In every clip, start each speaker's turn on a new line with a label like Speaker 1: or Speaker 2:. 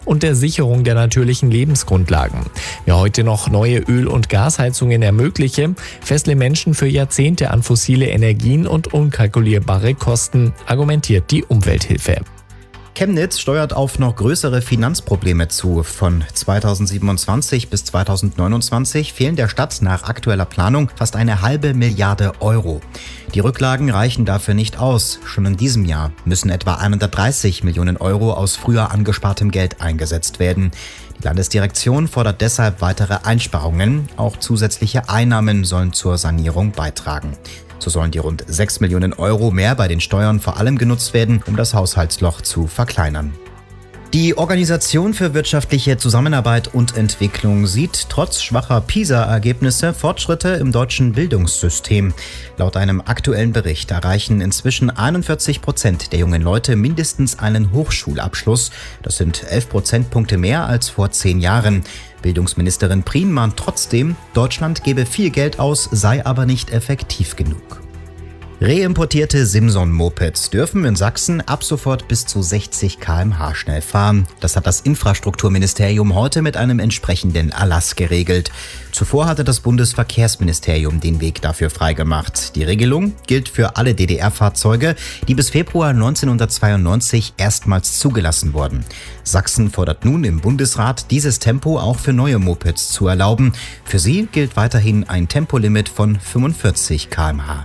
Speaker 1: und der Sicherung der natürlichen Lebensgrundlagen. Wer heute noch neue Öl- und Gasheizungen ermögliche, fessle Menschen für Jahrzehnte an fossile Energien und unkalkulierbare Kosten, argumentiert die Umwelthilfe.
Speaker 2: Chemnitz steuert auf noch größere Finanzprobleme zu. Von 2027 bis 2029 fehlen der Stadt nach aktueller Planung fast 1,5 Milliarde Euro. Die Rücklagen reichen dafür nicht aus. Schon in diesem Jahr müssen etwa 130 Millionen Euro aus früher angespartem Geld eingesetzt werden. Die Landesdirektion fordert deshalb weitere Einsparungen. Auch zusätzliche Einnahmen sollen zur Sanierung beitragen. So sollen die rund 6 Millionen Euro mehr bei den Steuern vor allem genutzt werden, um das Haushaltsloch zu verkleinern. Die Organisation für wirtschaftliche Zusammenarbeit und Entwicklung sieht trotz schwacher PISA-Ergebnisse Fortschritte im deutschen Bildungssystem. Laut einem aktuellen Bericht erreichen inzwischen 41% der jungen Leute mindestens einen Hochschulabschluss. Das sind 11 Prozentpunkte mehr als vor 10 Jahren. Bildungsministerin Prien mahnt trotzdem, Deutschland gebe viel Geld aus, sei aber nicht effektiv genug. Reimportierte Simson-Mopeds dürfen in Sachsen ab sofort bis zu 60 km/h schnell fahren. Das hat das Infrastrukturministerium heute mit einem entsprechenden Erlass geregelt. Zuvor hatte das Bundesverkehrsministerium den Weg dafür freigemacht. Die Regelung gilt für alle DDR-Fahrzeuge, die bis Februar 1992 erstmals zugelassen wurden. Sachsen fordert nun im Bundesrat, dieses Tempo auch für neue Mopeds zu erlauben. Für sie gilt weiterhin ein Tempolimit von 45 km/h.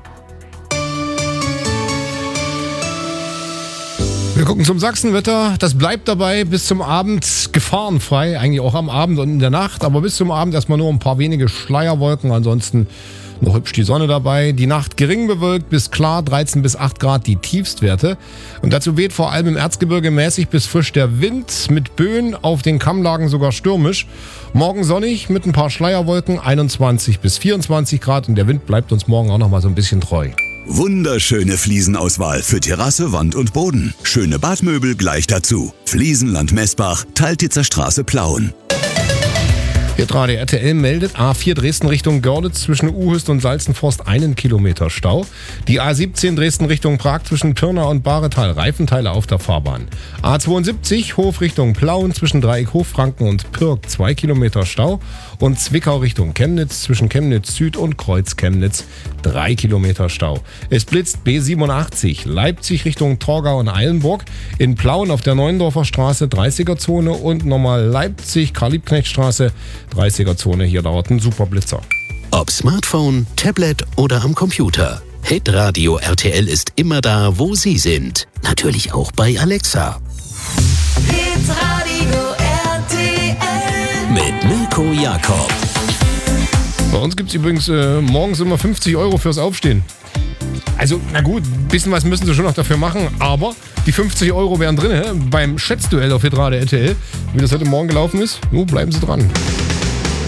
Speaker 3: Wir gucken zum Sachsenwetter. Das bleibt dabei bis zum Abend gefahrenfrei. Eigentlich auch am Abend und in der Nacht. Aber bis zum Abend erstmal nur ein paar wenige Schleierwolken. Ansonsten noch hübsch die Sonne dabei. Die Nacht gering bewölkt bis klar, 13 bis 8 Grad die Tiefstwerte. Und dazu weht vor allem im Erzgebirge mäßig bis frisch der Wind. Mit Böen auf den Kammlagen sogar stürmisch. Morgen sonnig mit ein paar Schleierwolken, 21 bis 24 Grad. Und der Wind bleibt uns morgen auch noch mal so ein bisschen treu.
Speaker 4: Wunderschöne Fliesenauswahl für Terrasse, Wand und Boden. Schöne Badmöbel gleich dazu. Fliesenland Messbach, Teiltitzer Straße, Plauen.
Speaker 3: Hitradio RTL meldet A4 Dresden Richtung Görlitz zwischen Uhüst und Salzenforst 1 Kilometer Stau. Die A17 Dresden Richtung Prag zwischen Pirna und Bahretal, Reifenteile auf der Fahrbahn. A72 Hof Richtung Plauen zwischen Dreieck Hochfranken und Pirk 2 Kilometer Stau. Und Zwickau Richtung Chemnitz zwischen Chemnitz Süd und Kreuz Chemnitz 3 Kilometer Stau. Es blitzt B87 Leipzig Richtung Torgau und Eilenburg. In Plauen auf der Neuendorfer Straße 30er-Zone und nochmal Leipzig Karl-Liebknecht-Straße 30er-Zone. Hier dauert ein Superblitzer.
Speaker 5: Ob Smartphone, Tablet oder am Computer. Hitradio RTL ist immer da, wo Sie sind. Natürlich auch bei Alexa.
Speaker 6: Hitradio RTL
Speaker 5: Mit Mirko Jakob.
Speaker 3: Bei uns gibt es übrigens morgens immer 50 Euro fürs Aufstehen. Also, na gut, ein bisschen was müssen sie schon noch dafür machen, aber die 50 Euro wären drin beim Schätzduell auf Hitradio RTL. Wie das heute Morgen gelaufen ist, bleiben Sie dran.